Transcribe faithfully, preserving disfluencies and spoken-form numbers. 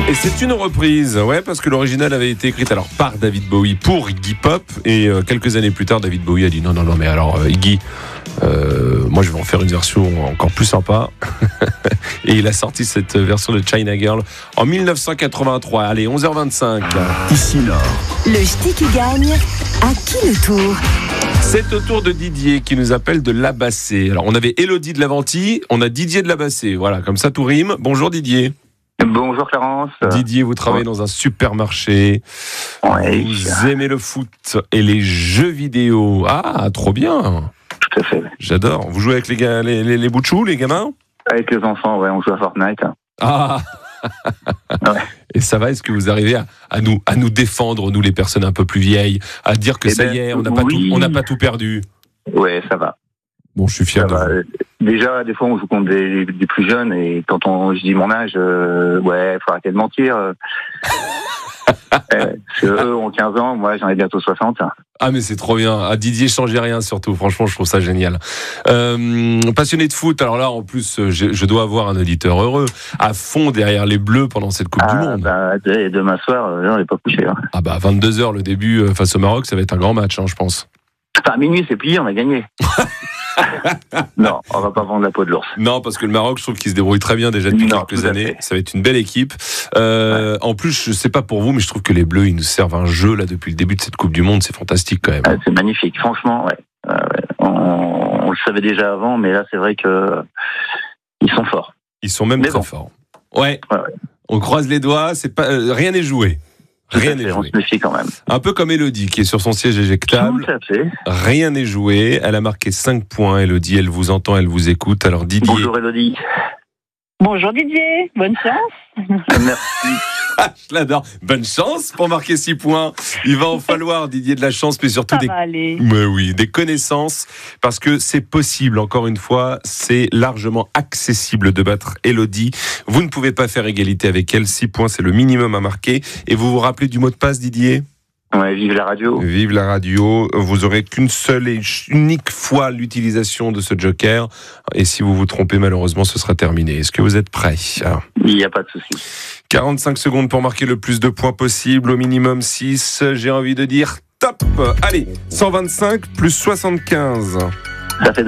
Et c'est une reprise, ouais, parce que l'original avait été écrite alors par David Bowie pour Iggy Pop, et euh, quelques années plus tard, David Bowie a dit non, non, non, mais alors euh, Iggy, euh, moi je vais en faire une version encore plus sympa. Et il a sorti cette version de China Girl en dix-neuf cent quatre-vingt-trois. Allez, onze heures vingt-cinq. Ici Nord. Le ch'ti qui gagne, à qui le tour ? C'est au tour de Didier qui nous appelle de Labassé. Alors on avait Élodie de Laventie, on a Didier de Labassé. Voilà, comme ça tout rime. Bonjour Didier. Bonjour Clarence. Didier, vous travaillez dans un supermarché. Ouais. Vous aimez le foot et les jeux vidéo. Ah, trop bien. Tout à fait. J'adore. Vous jouez avec les, gars, les, les, les bouts de chou, les gamins ? Avec les enfants, ouais, on joue à Fortnite. Ah. Ouais. Et ça va, est-ce que vous arrivez à, à, nous, à nous défendre, nous les personnes un peu plus vieilles, à dire que Eh ça ben, y est, on n'a pas, oui. tout- on n'a pas tout perdu ? Ouais, ça va. Bon, je suis fier Ça de va. vous. Déjà, des fois, on joue contre des, des plus jeunes, et quand on, je dis mon âge, euh, ouais, faut arrêter de mentir. euh. Euh, parce que eux ont quinze ans, moi j'en ai bientôt soixante. Ah mais c'est trop bien. À Didier, changez rien surtout. Franchement, je trouve ça génial. Euh, passionné de foot. Alors là, en plus, je, je dois avoir un auditeur heureux, à fond derrière les Bleus pendant cette Coupe Ah, du Monde. bah, et demain soir, euh, on n'est pas couché. Hein. Ah bah vingt-deux heures le début euh, face au Maroc, ça va être un grand match, hein, je pense. Enfin, à minuit, c'est plié, on a gagné. Non, on va pas vendre la peau de l'ours. Non, parce que le Maroc, je trouve qu'il se débrouille très bien déjà depuis Non, quelques tout à années. fait. Ça va être une belle équipe. Euh, En plus, je sais pas pour vous, mais je trouve que les Bleus, ils nous servent un jeu là depuis le début de cette Coupe du Monde. C'est fantastique quand même. Ah, c'est magnifique, franchement, ouais. Euh, ouais. On, on le savait déjà avant, mais là, c'est vrai que ils sont forts. Ils sont même Mais très bon. forts. Ouais. Ouais, ouais. On croise les doigts. C'est pas euh, rien n'est joué. Rien n'est On joué. se méfie quand même. Un peu comme Élodie qui est sur son siège éjectable. Tout à fait. Rien n'est joué. Elle a marqué cinq points. Élodie, elle vous entend, elle vous écoute. Alors Didier. Bonjour Élodie. Bonjour Didier, bonne chance. Merci. Je l'adore. Bonne chance pour marquer six points. Il va en falloir, Didier, de la chance, mais surtout Ça des va aller. Mais oui, des connaissances, parce que c'est possible, encore une fois, c'est largement accessible de battre Élodie. Vous ne pouvez pas faire égalité avec elle, six points, c'est le minimum à marquer. Et vous vous rappelez du mot de passe, Didier ? Ouais, vive la radio. Vive la radio, vous aurez qu'une seule et unique fois l'utilisation de ce joker, et si vous vous trompez, malheureusement, ce sera terminé. Est-ce que vous êtes prêts ? Il n'y a pas de souci. quarante-cinq secondes pour marquer le plus de points possible, au minimum six, j'ai envie de dire top. Allez, cent vingt-cinq plus soixante-quinze. Ça fait